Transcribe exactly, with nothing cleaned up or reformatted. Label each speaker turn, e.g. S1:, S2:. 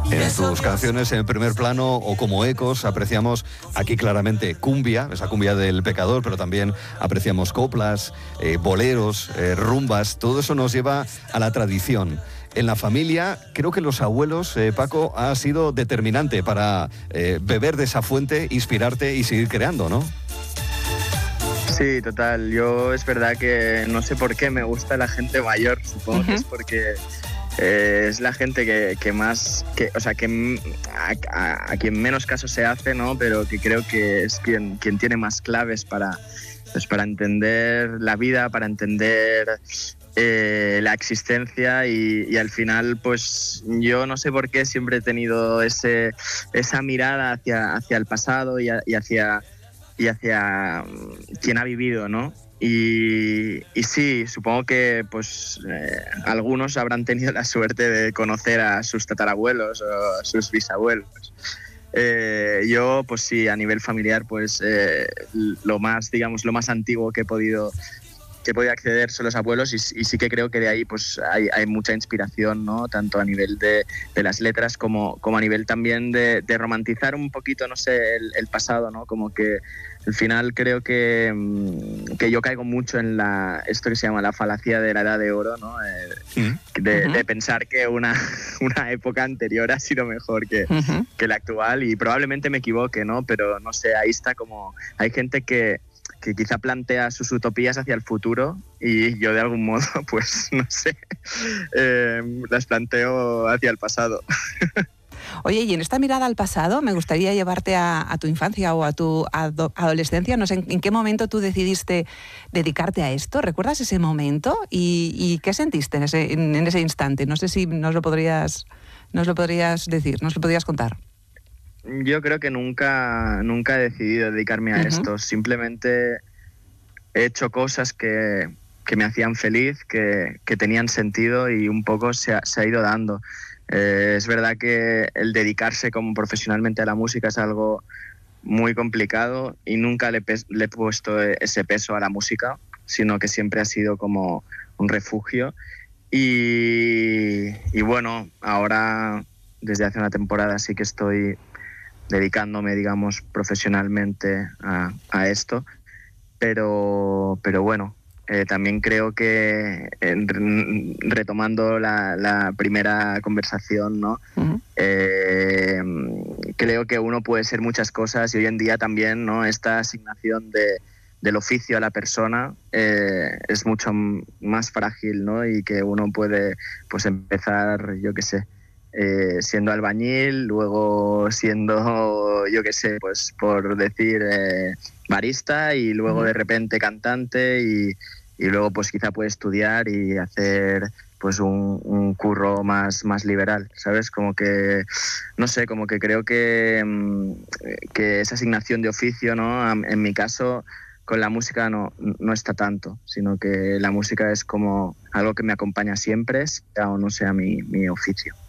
S1: En tus canciones en primer plano o como ecos apreciamos aquí claramente cumbia, esa cumbia del pecador, pero también apreciamos coplas, eh, boleros, eh, rumbas, todo eso nos lleva a la tradición. En la familia, creo que los abuelos, eh, Paco, ha sido determinante para eh, beber de esa fuente, inspirarte y seguir creando, ¿no?
S2: Sí, total. Yo es verdad que no sé por qué me gusta la gente mayor, supongo uh-huh. que es porque... Eh, es la gente que, que más, que, o sea, que a, a, a quien menos caso se hace, ¿no? Pero que creo que es quien, quien tiene más claves para, pues, para entender la vida, para entender eh, la existencia y, y al final, pues yo no sé por qué siempre he tenido ese, esa mirada hacia, hacia el pasado y, a, y hacia, y hacia quien ha vivido, ¿no? Y, y sí, supongo que pues eh, algunos habrán tenido la suerte de conocer a sus tatarabuelos o a sus bisabuelos. Eh, yo, pues sí, a nivel familiar, pues eh, lo más, digamos, lo más antiguo que he podido que he podido acceder son los abuelos y, y sí que creo que de ahí pues hay, hay mucha inspiración, ¿no? Tanto a nivel de, de las letras como, como a nivel también de, de romantizar un poquito, no sé, el, el pasado, ¿no? Como que al final creo que, que yo caigo mucho en la esto que se llama la falacia de la edad de oro, ¿no? Eh, de, uh-huh. de pensar que una, una época anterior ha sido mejor que, uh-huh. que la actual y probablemente me equivoque, ¿no? Pero no sé, ahí está como... Hay gente que que quizá plantea sus utopías hacia el futuro y yo de algún modo, pues no sé, eh, las planteo hacia el pasado.
S3: Oye, y en esta mirada al pasado me gustaría llevarte a, a tu infancia o a tu ado- adolescencia. No sé, ¿en, ¿en qué momento tú decidiste dedicarte a esto? ¿Recuerdas ese momento? ¿Y, y qué sentiste en ese, en, en ese instante? No sé si nos lo podrías, nos lo podrías decir, nos lo podrías contar.
S2: Yo creo que nunca, nunca he decidido dedicarme a uh-huh. esto. Simplemente he hecho cosas que, que me hacían feliz, que, que tenían sentido y un poco se ha, se ha ido dando. Eh, es verdad que el dedicarse como profesionalmente a la música es algo muy complicado y nunca le, pe- le he puesto ese peso a la música, sino que siempre ha sido como un refugio. Y, y bueno, ahora desde hace una temporada sí que estoy dedicándome, digamos, profesionalmente a, a esto, pero, pero bueno, eh, también creo que eh, retomando la, la primera conversación, ¿no? Uh-huh. Eh, creo que uno puede ser muchas cosas y hoy en día también, ¿no? Esta asignación de, del oficio a la persona eh, es mucho más frágil, ¿no? Y que uno puede, pues, empezar, yo qué sé, Eh, siendo albañil, luego siendo, yo qué sé, pues por decir eh, barista y luego de repente cantante y, y luego pues quizá puede estudiar y hacer pues un, un curro más, más liberal, ¿sabes? Como que, no sé, como que creo que, que esa asignación de oficio, ¿no? En mi caso, con la música no, no está tanto, sino que la música es como algo que me acompaña siempre, sea o no sea mi, mi oficio.